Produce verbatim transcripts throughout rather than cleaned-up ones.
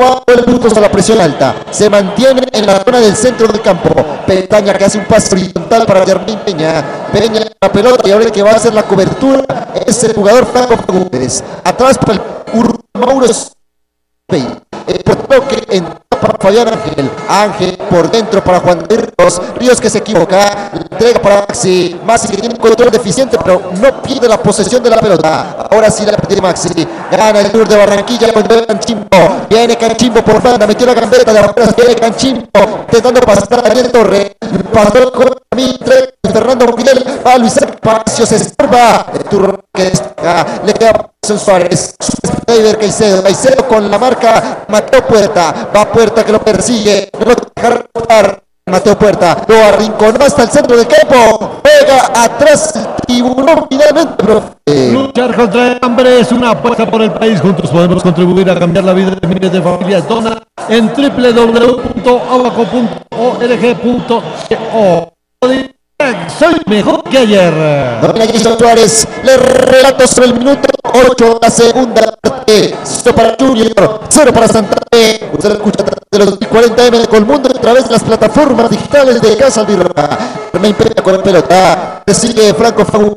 va el puntos a la presión alta. Se mantiene en la zona del centro del campo. Pestaña que hace un paso horizontal para Germain Peña. Peña la pelota y ahora el que va a hacer la cobertura es el jugador Franco Fagundes. Atrás para el Mauro el toque en para Fabián Ángel. Ángel por dentro para Juan Ríos. Ríos que se equivoca. Entrega para Maxi. Maxi que tiene un control deficiente, pero no pierde la posesión de la pelota. Ahora sí la pierde Maxi. Gana el Tour de Barranquilla con Canchimbo. Viene Canchimbo por banda. Metió la gambeta de afuera. Viene Canchimbo. Intentando pasar a Daniel Torre. Pasó con Mitre. Fernando Miguel. Va Luis Espacio. Se estorba. El turno que está. Le queda Suárez. David Caicedo. Caicedo con la marca. Mateo Puerta. Va Puerta que lo persigue. No lo deja rebotar. Mateo Puerta. Lo arrinconó hasta el centro del campo. Pega atrás el tiburón finalmente, profe. Luchar contra el hambre es una apuesta por el país. Juntos podemos contribuir a cambiar la vida de miles de familias. Dona en doble u doble u doble u punto abaco punto org punto co. Soy mejor que ayer. Domina Jason Suárez. Le relato sobre el minuto ocho de la segunda parte. cero para Junior, cero para Santa Fe. Usted lo escucha de los cuarenta eme de Colmundo a través de las plataformas digitales de Casa Albirroja. Germain Peña con la pelota. Sigue Franco Fagundes.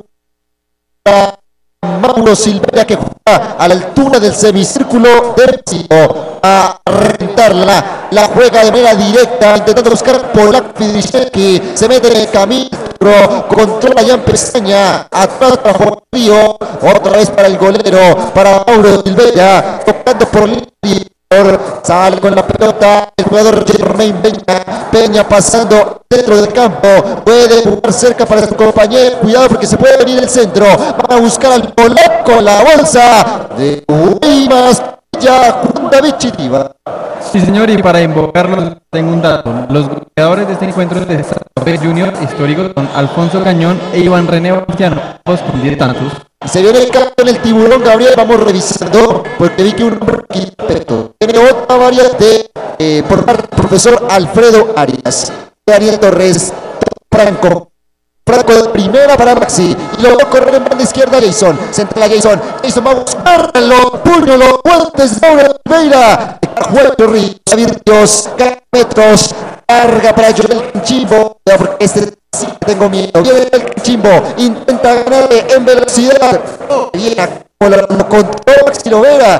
Mauro Silveira que juega a la altura del semicírculo defensivo a reventarla, la juega de manera directa intentando buscar por la que se mete en el camino, controla Jan Pestaña, atrás para Juan Río, otra vez para el golero, para Mauro Silveira, tocando por el sale con la pelota el jugador Germain Peña. Peña pasando dentro del campo, puede jugar cerca para su compañero, cuidado porque se puede venir el centro, van a buscar al polaco, la bolsa de Uimas ya Juan David Chiriba. Sí señor, y para invocarlos tengo un dato. Los goleadores de este encuentro de Santa Fe Junior histórico son Alfonso Cañón e Iván René Valenciano, ambos con diez tantos. Se viene el cambio en el tiburón, Gabriel, vamos revisando, porque vi que un arquitecto tiene otra variante eh, por parte del profesor Alfredo Arias. Daniel Torres, Franco. Franco de primera para Maxi. Y lo va a correr en banda izquierda Jason. Central a Jason. Jason va a buscarlo. Puño, los guantes de Mauro Silveira. Juega Ríos. Javier Dios. Metros. Carga para Joel Canchimbo. Porque este sí tengo miedo. Viene el Canchimbo. Intenta ganar en velocidad. Viene con control Maxi Lovera.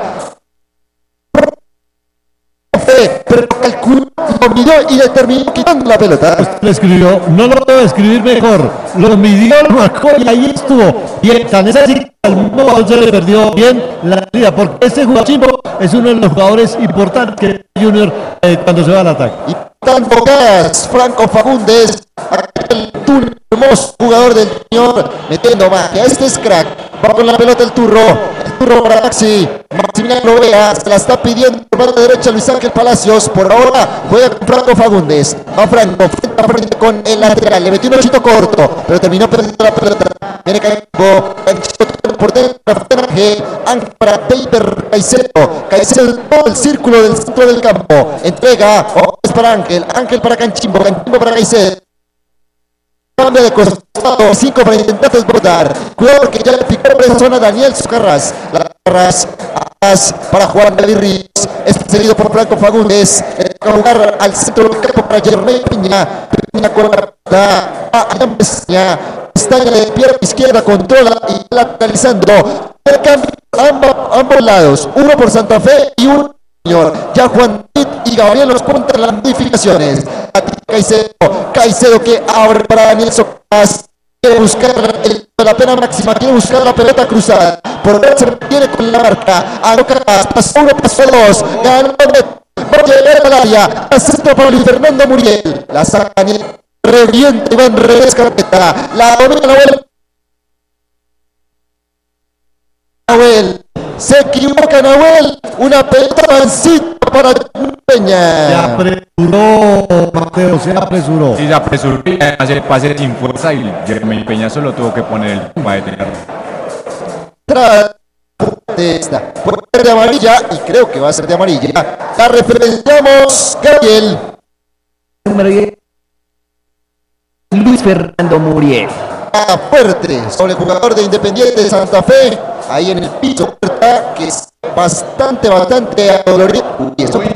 Pero calculó, lo midió y le terminó quitando la pelota. Le escribió, no lo puedo escribir mejor. Lo midió, lo marcó y ahí estuvo. Y tan es así, al mismo se le perdió bien la salida, porque ese jugador Chimbo es uno de los jugadores importantes que Junior eh, cuando se va al ataque. Y tanto gas, Franco Fagundes, aquel hermoso jugador del Junior, metiendo magia. Este es crack. Va con la pelota el turro. El turro para Maxi. Maximiliano Lovera se la está pidiendo por parte derecha Luis Ángel Palacios. Por ahora juega con Franco Fagundes. Va Franco frente a frente con el lateral. Le metió un ochito corto, pero terminó perdiendo la pelota. Viene Canchimbo. Canchimbo por dentro. Ángel. Ángel para Paper Caicedo. Caicedo todo el círculo del centro del campo. Entrega. Oh, es para Ángel. Ángel para Canchimbo. Canchimbo para Caicedo. Cambio de costado, cinco para intentar desbordar. Cuidado porque ya le picó por esa zona Daniel Sucarras. La Carras, atrás para Juan David Ríos. Es seguido por Franco Fagundes. A jugar al centro del campo para Germain Peña. Peña con la a Pestaña. Pestaña de pierna izquierda, controla y lateralizando. El cambio ambos, ambos lados. Uno por Santa Fe y uno ya Juan y Gabriel nos cuentan las modificaciones. Caicedo, Caicedo que abre para Daniel Socas. Quiere buscar el, la pena máxima, quiere buscar la pelota cruzada. Por ver se viene con la marca. Arocas, pasó uno, pasó dos. Ganó va a llegar al área. Centro para Luis Fernando Muriel. La saca Daniel. Revienta Iván Revés Carpeta. La domina Nahuel. Nahuel. Se equivoca Nahuel. Una pelota mansita para Peña. Se apresuró, Mateo, se apresuró. Sí, se apresuró a hacer pase sin fuerza y Germain Peña solo tuvo que poner el para detenerlo. Tras de esta, puede ser de amarilla y creo que va a ser de amarilla. La referenciamos, Gabriel. Número diez. Luis Fernando Muriel. Fuerte sobre el jugador de Independiente de Santa Fe, ahí en el piso, Puerta, que es bastante, bastante adolorido. Y eso